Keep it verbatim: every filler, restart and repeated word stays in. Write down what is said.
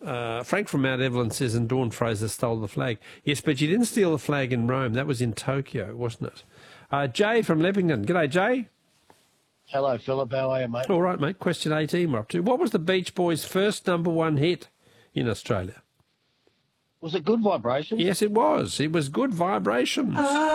Uh, Frank from Mount Evelyn says, and Dawn Fraser stole the flag. Yes, but you didn't steal the flag in Rome. That was in Tokyo, wasn't it? Uh, Jay from Leppington. G'day, Jay. Hello, Philip. How are you, mate? All right, mate. Question eighteen we're up to. What was the Beach Boys' first number one hit in Australia? Was it Good Vibrations? Yes, it was. It was Good Vibrations.